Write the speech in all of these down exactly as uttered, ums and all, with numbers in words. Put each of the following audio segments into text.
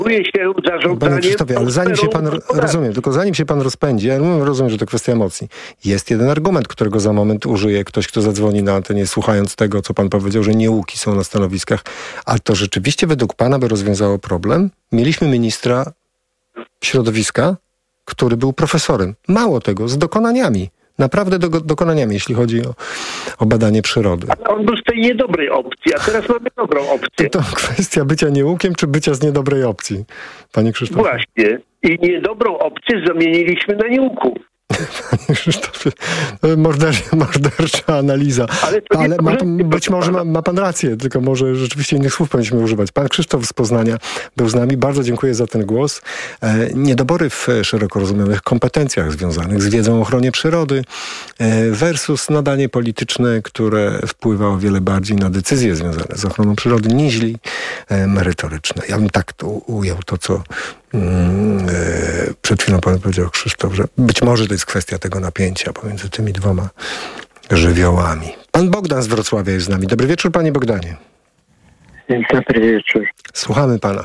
zajmuje się zarządzaniem... Panie Krzysztofie, ale zanim się pan, rozumiem, tylko zanim się pan rozpędzi, ja rozumiem, że to kwestia emocji. Jest jeden argument, którego za moment użyje ktoś, kto zadzwoni na antenie, słuchając tego, co pan powiedział, że nieuki są na stanowiskach. Ale to rzeczywiście według pana by rozwiązało problem? Mieliśmy ministra środowiska, który był profesorem. Mało tego, z dokonaniami. Naprawdę do, dokonaniami, jeśli chodzi o, o badanie przyrody. Ale on był z tej niedobrej opcji, a teraz mamy dobrą opcję. To, to kwestia bycia nieukiem, czy bycia z niedobrej opcji, panie Krzysztofie? Właśnie. I niedobrą opcję zamieniliśmy na nieuku. Panie Krzysztofie, morder, mordercza analiza. Ale, Ale ma, być może ma, ma pan rację, tylko może rzeczywiście innych słów powinniśmy używać. Pan Krzysztof z Poznania był z nami. Bardzo dziękuję za ten głos. E, niedobory w szeroko rozumianych kompetencjach związanych z wiedzą o ochronie przyrody e, versus nadanie polityczne, które wpływa o wiele bardziej na decyzje związane z ochroną przyrody, niźli e, merytoryczne. Ja bym tak to ujął to, co Mm, e, przed chwilą pan powiedział, Krzysztof, że być może to jest kwestia tego napięcia pomiędzy tymi dwoma żywiołami. Pan Bogdan z Wrocławia jest z nami. Dobry wieczór, panie Bogdanie. Dobry wieczór. Słuchamy pana.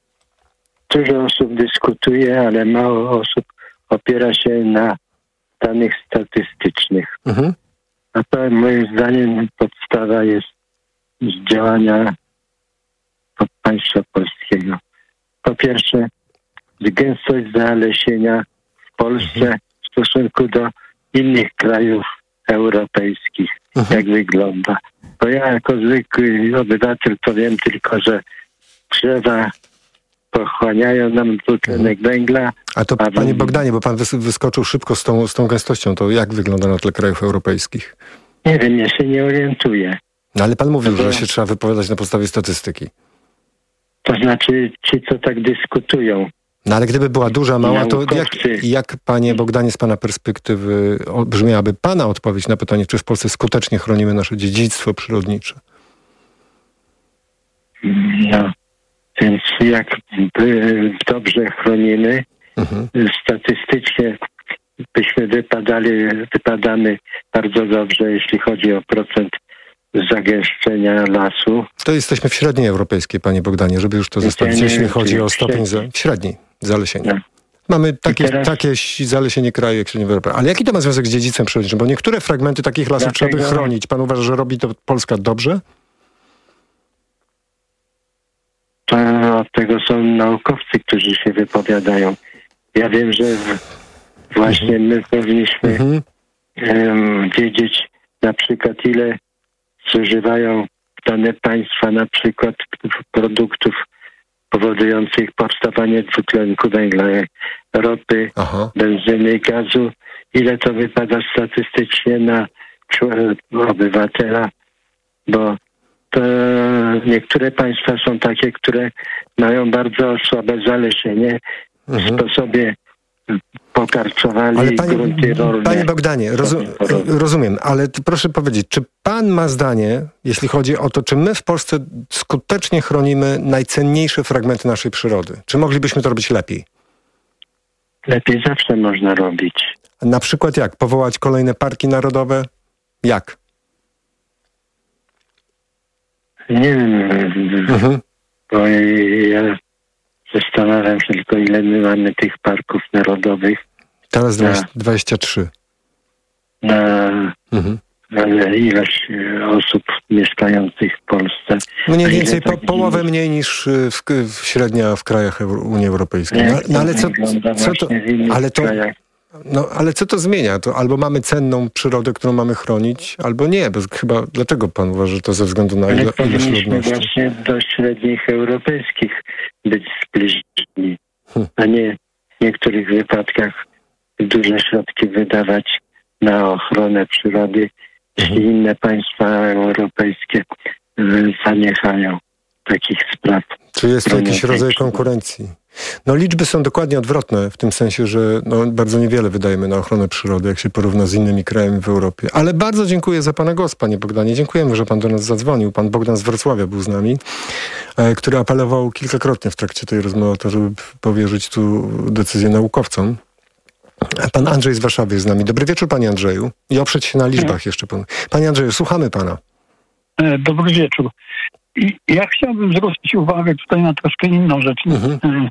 Dużo osób dyskutuje, ale mało osób opiera się na danych statystycznych. Mhm. A to moim zdaniem podstawa jest z działania państwa polskiego. Po pierwsze, gęstość zalesienia w Polsce mhm. w stosunku do innych krajów europejskich, mhm. jak wygląda. Bo ja jako zwykły obywatel to wiem tylko, że drzewa pochłaniają nam dwutlenek mhm. węgla. A to a panie Bogdanie, bo pan wyskoczył szybko z tą, z tą gęstością, to jak wygląda na tle krajów europejskich? Nie wiem, ja się nie orientuję. No ale pan mówił, to... że się trzeba wypowiadać na podstawie statystyki. To znaczy ci, co tak dyskutują. No ale gdyby była duża, mała, to jak, jak, panie Bogdanie, z pana perspektywy brzmiałaby pana odpowiedź na pytanie, czy w Polsce skutecznie chronimy nasze dziedzictwo przyrodnicze? No, więc jak dobrze chronimy, mhm. statystycznie byśmy wypadali, wypadamy bardzo dobrze, jeśli chodzi o procent zagęszczenia lasu. To jesteśmy w średniej europejskiej, panie Bogdanie, żeby już to zostawić, jeśli chodzi o stopień za, w średniej zalesienia. No. Mamy takie, teraz... takie zalesienie kraju jak średnia Europa. Ale jaki to ma związek z dziedzictwem przyrodniczym? Bo niektóre fragmenty takich lasów Dlatego... trzeba by chronić. Pan uważa, że robi to Polska dobrze? To od tego są naukowcy, którzy się wypowiadają. Ja wiem, że właśnie mhm. my powinniśmy mhm. um, wiedzieć na przykład, ile zużywają dane państwa na przykład produktów powodujących powstawanie dwutlenku węgla, ropy, Aha. benzyny, gazu. Ile to wypada statystycznie na obywatela, bo to niektóre państwa są takie, które mają bardzo słabe zalesienie mhm. w sposobie pokarczowali ale panie, grunty rolne. Panie Bogdanie, rozum, rozumiem, ale proszę powiedzieć, czy pan ma zdanie, jeśli chodzi o to, czy my w Polsce skutecznie chronimy najcenniejsze fragmenty naszej przyrody? Czy moglibyśmy to robić lepiej? Lepiej zawsze można robić. Na przykład jak? Powołać kolejne parki narodowe? Jak? Nie wiem, mhm. bo ja zastanawiam się tylko, ile my mamy tych parków narodowych. Teraz na, dwadzieścia trzy. Na, mhm. na ilość osób mieszkających w Polsce. Mniej więcej po, połowę mniej niż w, w średnia w krajach Unii Europejskiej. No, no ale co, co to... Ale to no, ale co to zmienia? To albo mamy cenną przyrodę, którą mamy chronić, albo nie. Bo chyba, dlaczego pan uważa, że to ze względu na ile, ilość ludności? Właśnie do średnich europejskich być zbliżeni, hmm. a nie w niektórych wypadkach duże środki wydawać na ochronę przyrody, jeśli hmm. inne państwa europejskie zaniechają takich spraw. Czy jest to jakiś rodzaj konkurencji? No liczby są dokładnie odwrotne, w tym sensie, że no, bardzo niewiele wydajemy na ochronę przyrody, jak się porówna z innymi krajami w Europie. Ale bardzo dziękuję za pana głos, panie Bogdanie. Dziękujemy, że pan do nas zadzwonił. Pan Bogdan z Wrocławia był z nami, e, który apelował kilkakrotnie w trakcie tej rozmowy o to, żeby powierzyć tu decyzję naukowcom. Pan Andrzej z Warszawy jest z nami. Dobry wieczór, panie Andrzeju. I oprzeć się na liczbach jeszcze pan. Panie Andrzeju, słuchamy pana. Dobry wieczór. I ja chciałbym zwrócić uwagę tutaj na troszkę inną rzecz. Mhm.